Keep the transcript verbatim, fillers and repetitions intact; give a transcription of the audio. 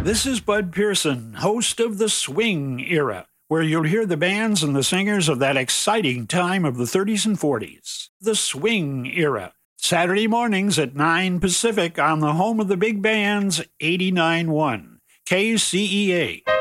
this is Bud Pearson, host of The Swing Era, where you'll hear the bands and the singers of that exciting time of the thirties and forties. The Swing Era, Saturday mornings at nine Pacific on the home of the big bands, eighty-nine point one K C E A.